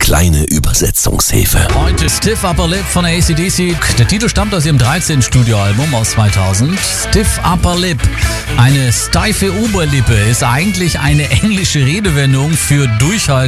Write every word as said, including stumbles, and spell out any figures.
kleine Übersetzungshilfe. Heute Stiff Upper Lip von A C D C. Der Titel stammt aus ihrem dreizehnten Studioalbum aus zweitausend. Stiff Upper Lip. Eine steife Oberlippe ist eigentlich eine englische Redewendung für Durchhalten